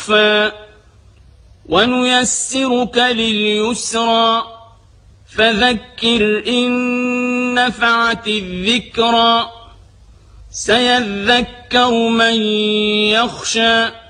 ونيسرك لليسرى فذكر إن نفعت الذكرى سيذكر من يخشى